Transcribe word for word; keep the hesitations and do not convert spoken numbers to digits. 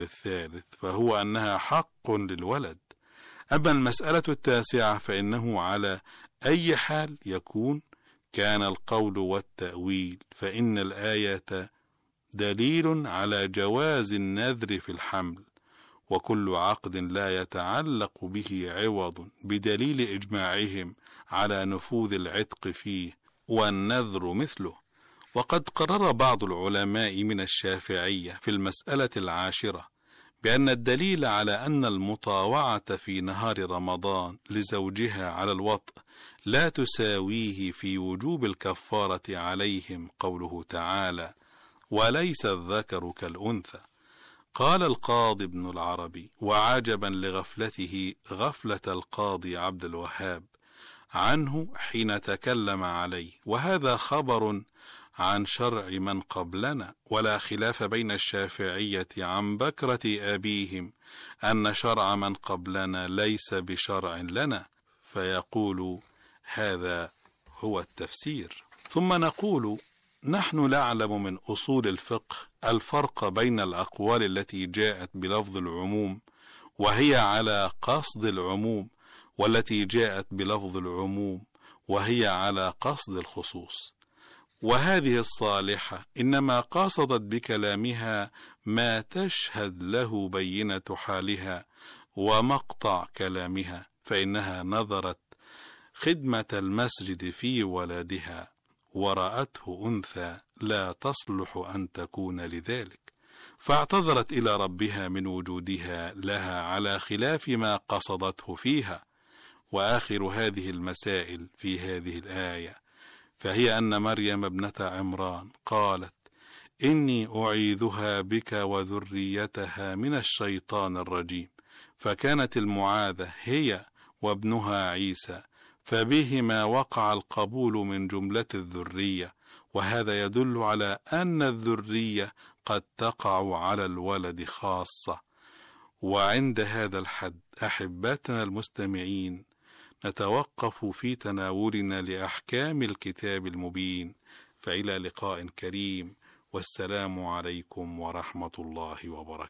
الثالث فهو أنها حق للولد. أما المسألة التاسعة فإنه على أي حال يكون كان القول والتأويل، فإن الآية دليل على جواز النذر في الحمل، وكل عقد لا يتعلق به عوض بدليل إجماعهم على نفوذ العتق فيه، والنذر مثله. وقد قرر بعض العلماء من الشافعية في المسألة العاشرة بأن الدليل على أن المطاوعة في نهار رمضان لزوجها على الوطء لا تساويه في وجوب الكفارة عليهم قوله تعالى: وليس الذكر كالأنثى. قال القاضي ابن العربي، وعجبا لغفلته غفلة القاضي عبد الوهاب عنه حين تكلم عليه، وهذا خبر عن شرع من قبلنا، ولا خلاف بين الشافعية عن بكرة أبيهم أن شرع من قبلنا ليس بشرع لنا، فيقول هذا هو التفسير. ثم نقول نحن نعلم من أصول الفقه الفرق بين الأقوال التي جاءت بلفظ العموم وهي على قصد العموم، والتي جاءت بلفظ العموم وهي على قصد الخصوص. وهذه الصالحة إنما قصدت بكلامها ما تشهد له بينة حالها ومقطع كلامها، فإنها نظرت خدمة المسجد في ولدها ورأته أنثى لا تصلح أن تكون لذلك، فاعتذرت إلى ربها من وجودها لها على خلاف ما قصدته فيها. وآخر هذه المسائل في هذه الآية فهي أن مريم ابنة عمران قالت: إني أعيذها بك وذريتها من الشيطان الرجيم، فكانت المعاذة هي وابنها عيسى، فبهما وقع القبول من جملة الذرية، وهذا يدل على أن الذرية قد تقع على الولد خاصة. وعند هذا الحد أحبتنا المستمعين نتوقف في تناولنا لأحكام الكتاب المبين، فإلى لقاء كريم، والسلام عليكم ورحمة الله وبركاته.